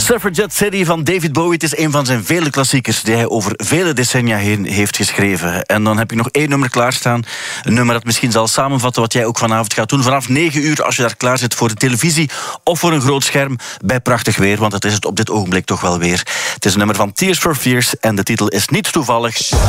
Suffragette City van David Bowie. Het is een van zijn vele klassiekers die hij over vele decennia heen heeft geschreven. En dan heb ik nog 1 nummer klaarstaan. Een nummer dat misschien zal samenvatten wat jij ook vanavond gaat doen. Vanaf 9 uur, als je daar klaar zit voor de televisie of voor een groot scherm, bij prachtig weer, want dat is het op dit ogenblik toch wel weer. Het is een nummer van Tears for Fears en de titel is niet toevallig